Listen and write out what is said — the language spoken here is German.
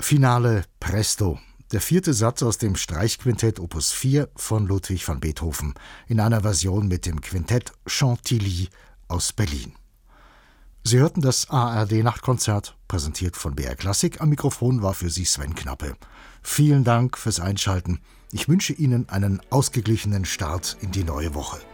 Finale Presto, der 4. Satz aus dem Streichquintett Opus 4 von Ludwig van Beethoven in einer Version mit dem Quintett Chantilly aus Berlin. Sie hörten das ARD-Nachtkonzert, präsentiert von BR Klassik. Am Mikrofon war für Sie Sven Knappe. Vielen Dank fürs Einschalten. Ich wünsche Ihnen einen ausgeglichenen Start in die neue Woche.